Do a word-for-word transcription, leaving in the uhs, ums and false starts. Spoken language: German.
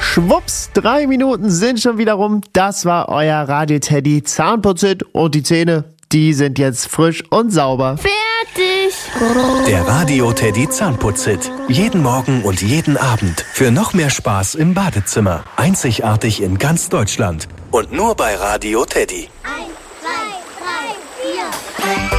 Schwupps, drei Minuten sind schon wieder rum. Das war euer Radio-Teddy Zahnputzit und die Zähne, die sind jetzt frisch und sauber. Fertig! Der Radio-Teddy Zahnputzit. Jeden Morgen und jeden Abend. Für noch mehr Spaß im Badezimmer. Einzigartig in ganz Deutschland. Und nur bei Radio Teddy. Eins, zwei, drei, vier.